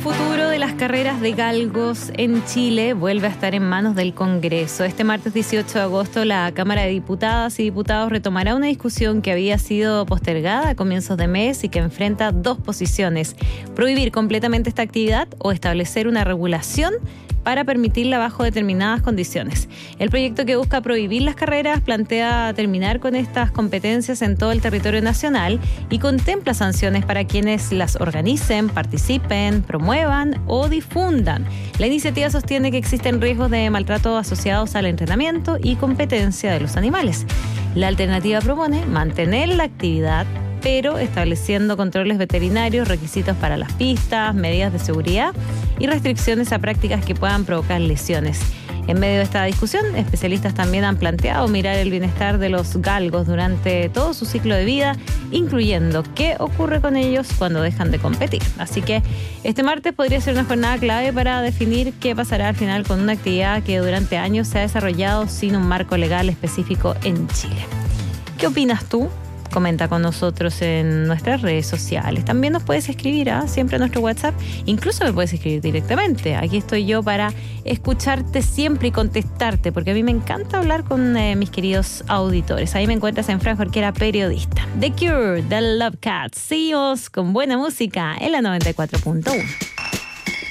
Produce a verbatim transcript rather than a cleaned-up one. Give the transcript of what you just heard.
futuro de las carreras de galgos en Chile vuelve a estar en manos del Congreso. Este martes dieciocho de agosto, la Cámara de Diputadas y Diputados retomará una discusión que había sido postergada a comienzos de mes y que enfrenta dos posiciones: prohibir completamente esta actividad o establecer una regulación para permitirla bajo determinadas condiciones. El proyecto, que busca prohibir las carreras, plantea terminar con estas competencias en todo el territorio nacional y contempla sanciones para quienes las organicen, participen, promuevan o difundan. La iniciativa sostiene que existen riesgos de maltrato asociados al entrenamiento y competencia de los animales. La alternativa propone mantener la actividad, pero estableciendo controles veterinarios, requisitos para las pistas, medidas de seguridad y restricciones a prácticas que puedan provocar lesiones. En medio de esta discusión, especialistas también han planteado mirar el bienestar de los galgos durante todo su ciclo de vida, incluyendo qué ocurre con ellos cuando dejan de competir. Así que este martes podría ser una jornada clave para definir qué pasará al final con una actividad que durante años se ha desarrollado sin un marco legal específico en Chile. ¿Qué opinas tú? Comenta con nosotros en nuestras redes sociales. También nos puedes escribir, ¿eh? siempre a nuestro WhatsApp. Incluso me puedes escribir directamente. Aquí estoy yo para escucharte siempre y contestarte, porque a mí me encanta hablar con eh, mis queridos auditores. Ahí me encuentras en Fran Jorquera, periodista. The Cure, The Love Cats. Seguimos con buena música en la noventa y cuatro punto uno.